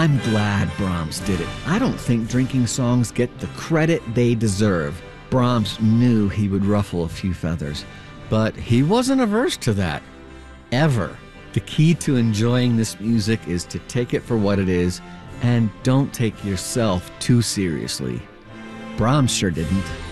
I'm glad Brahms did it. I don't think drinking songs get the credit they deserve. Brahms knew he would ruffle a few feathers, but he wasn't averse to that. Ever. The key to enjoying this music is to take it for what it is and don't take yourself too seriously. Brahms sure didn't.